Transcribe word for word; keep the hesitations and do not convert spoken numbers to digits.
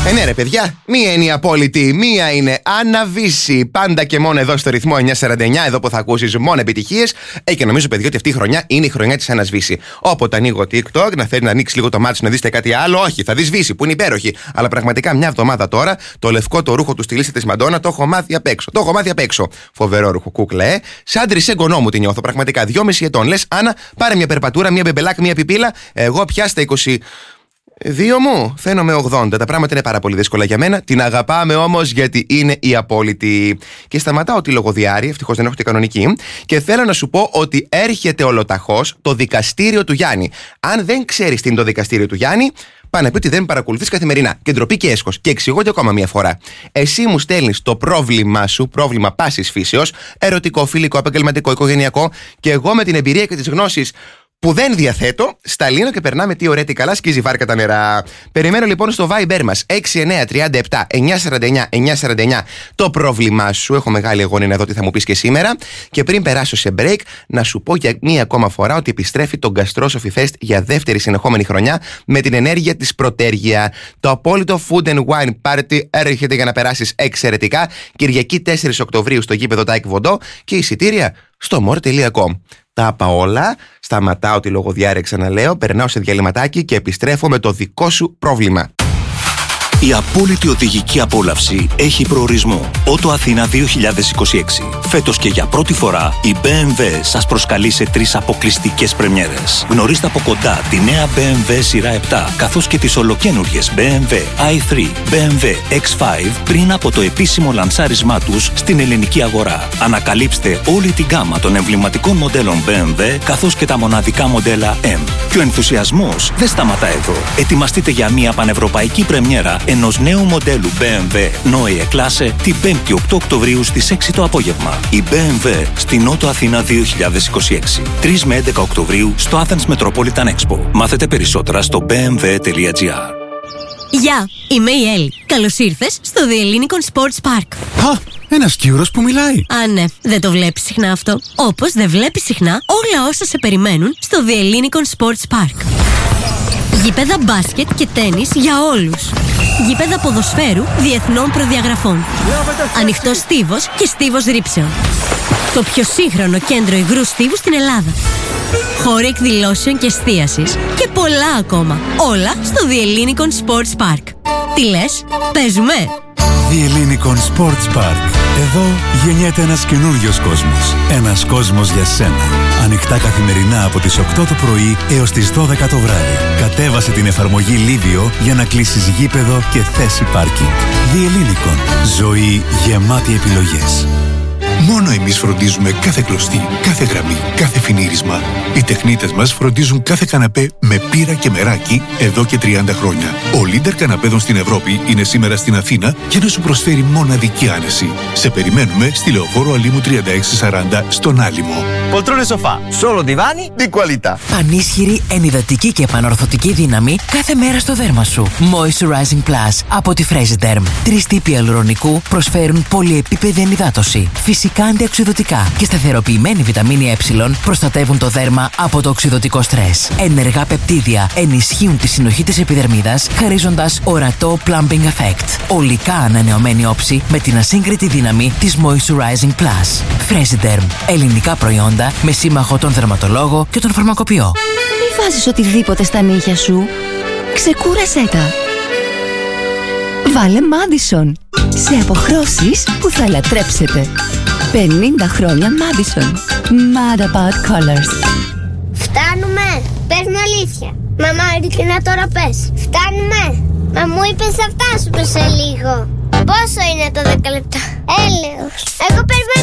Ε, ναι, ρε παιδιά, μία είναι η απόλυτη, μία είναι αναβίση. Πάντα και μόνο εδώ στο ρυθμό εννιακόσια σαράντα εννιά, εδώ που θα ακούσεις μόνο επιτυχίες. Ε, και νομίζω, παιδιά, ότι αυτή η χρονιά είναι η χρονιά της ανασβήση. Όποτε ανοίγω TikTok, να θέλει να ανοίξει λίγο το μάτι σου να δεις κάτι άλλο, όχι, θα δεις Βύση που είναι υπέροχη. Αλλά πραγματικά μια εβδομάδα τώρα το λευκό το ρούχο του στυλίστη της Μαντόνα το έχω μάθει απ' έξω. Το έχω μάθει απ' έξω. Φοβερό ρούχο, κούκλα, ε. Σαν τρισέγγονό μου τη νιώθω πραγματικά. Δυόμισι ετών. Λες, Άννα, πάρε μια περπατούρα, μια μπεμπελάκ, μια πιπίλα. Εγώ πια στα είκοσι δύο μου φαίνομαι ογδόντα. Τα πράγματα είναι πάρα πολύ δύσκολα για μένα. Την αγαπάμε όμως γιατί είναι η απόλυτη. Και σταματάω τη λογοδιάρη, ευτυχώς δεν έχω και κανονική. Και θέλω να σου πω ότι έρχεται ολοταχώς το δικαστήριο του Γιάννη. Αν δεν ξέρεις τι είναι το δικαστήριο του Γιάννη, πάνε να πει ότι δεν παρακολουθείς καθημερινά. Και ντροπή και έσχος. Και εξηγώ και ακόμα μια φορά. Εσύ μου στέλνεις το πρόβλημά σου, πρόβλημα πάσης φύσεως, ερωτικό, φιλικό, επαγγελματικό, οικογενειακό, και εγώ με την εμπειρία και τις γνώσεις που δεν διαθέτω, στα λύνω και περνάμε τι ωραία, τι καλά, σκίζει βάρκα τα νερά. Περιμένω λοιπόν στο Viber μας έξι εννιά τρία επτά εννιά σαράντα εννιά εννιά σαράντα εννιά το πρόβλημά σου. Έχω μεγάλη αγωνία να δω τι θα μου πεις και σήμερα. Και πριν περάσω σε break, να σου πω για μία ακόμα φορά ότι επιστρέφει το Gastrosophy Fest για δεύτερη συνεχόμενη χρονιά με την ενέργεια της Πρωτέργεια. Το απόλυτο Food and Wine Party έρχεται για να περάσεις εξαιρετικά. Κυριακή τέσσερις Οκτωβρίου στο γήπεδο Τάικ Βοντό και εισιτήρια στο more τελεία com. Τα είπα όλα, σταματάω τη λογοδιάρεια, ξαναλέω, περνάω σε διαλυματάκι και επιστρέφω με το δικό σου πρόβλημα. Η απόλυτη οδηγική απόλαυση έχει προορισμό. Ότο Αθήνα δύο χιλιάδες είκοσι έξι. Φέτος και για πρώτη φορά η μπι εμ ντάμπλιου σας προσκαλεί σε τρεις αποκλειστικές πρεμιέρες. Γνωρίστε από κοντά τη νέα μπι εμ ντάμπλιου σειρά επτά, καθώς και τις ολοκένουργιες μπι εμ ντάμπλιου άι θρι, μπι εμ ντάμπλιου εξ πέντε πριν από το επίσημο λανσάρισμά τους στην ελληνική αγορά. Ανακαλύψτε όλη την γκάμα των εμβληματικών μοντέλων μπι εμ ντάμπλιου, καθώς και τα μοναδικά μοντέλα M. Και ο ενθουσιασμός δεν σταματά εδώ. Ετοιμαστείτε για μια πανευρωπαϊκή πρεμιέρα ενός νέου μοντέλου μπι εμ ντάμπλιου Neue Klasse την πέμπτη οκτώ Οκτωβρίου στις έξι το απόγευμα. Η μπι εμ ντάμπλιου στην Νότο Αθήνα δύο χιλιάδες είκοσι έξι. τρεις με έντεκα Οκτωβρίου στο Athens Metropolitan Expo. Μάθετε περισσότερα στο μπι εμ ντάμπλιου τελεία τζι άρ. Γεια, είμαι η Έλλη. Καλώς ήρθες στο The Ellinikon Sports Park. Α, ένας Κύρος που μιλάει. Α, ναι, δεν το βλέπεις συχνά αυτό. Όπως δεν βλέπεις συχνά όλα όσα σε περιμένουν στο The Ellinikon Sports Park. Γήπεδα μπάσκετ και τένις για όλους. Γήπεδα ποδοσφαίρου διεθνών προδιαγραφών. Ανοιχτός στίβος και στίβος ρήψεων. Το πιο σύγχρονο κέντρο υγρού στίβου στην Ελλάδα. Χώροι εκδηλώσεων και εστίασης και πολλά ακόμα. Όλα στο The Ellinikon Sports Park. Τι λες, παίζουμε? The Ellinikon Sports Park. Εδώ γεννιέται ένας καινούριος κόσμος. Ένας κόσμος για σένα. Ανοιχτά καθημερινά από τις οκτώ το πρωί έως τις δώδεκα το βράδυ. Κατέβασε την εφαρμογή Λίβιο για να κλείσεις γήπεδο και θέση πάρκινγκ. The Ellinikon. Ζωή γεμάτη επιλογές. Μόνο εμείς φροντίζουμε κάθε κλωστή, κάθε γραμμή, κάθε φινίρισμα. Οι τεχνίτες μας φροντίζουν κάθε καναπέ με πύρα και μεράκι εδώ και τριάντα χρόνια. Ο leader καναπέδων στην Ευρώπη είναι σήμερα στην Αθήνα για να σου προσφέρει μοναδική άνεση. Σε περιμένουμε στη Λεωφόρο Αλήμου τριάντα έξι σαράντα στον Άλυμο. Poltrone sofà, solo divani di qualità. Πανίσχυρη, ενυδατική και επανορθωτική δύναμη κάθε μέρα στο δέρμα σου. Moisturizing Plus από τη Fresiderm. Τρεις τύποι ιαλουρονικού προσφέρουν πολυεπίπεδη ενυδάτωση. Φυσικά αντιοξυδωτικά και σταθεροποιημένη βιταμίνη Ε προστατεύουν το δέρμα από το οξυδωτικό στρες. Ενεργά πεπτίδια ενισχύουν τη συνοχή της επιδερμίδας, χαρίζοντας ορατό plumping effect. Ολικά ανανεωμένη όψη με την ασύγκριτη δύναμη της Moisturizing Plus. Fresiderm. Ελληνικά προϊόντα με σύμμαχο τον δερματολόγο και τον φαρμακοποιό. Μη βάζεις οτιδήποτε στα νύχια σου. Ξεκούρασέ τα. Βάλε Madison. Σε αποχρώσεις που θα λατρέψετε. πενήντα χρόνια Madison. Mad about colors. Φτάνουμε. Πες μου αλήθεια. Μαμά, ειλικρινά τώρα πες. Φτάνουμε. Μα μου είπες θα φτάσουμε σε λίγο. Πόσο είναι το δέκα λεπτά? Έλεος. Εγώ περιμένω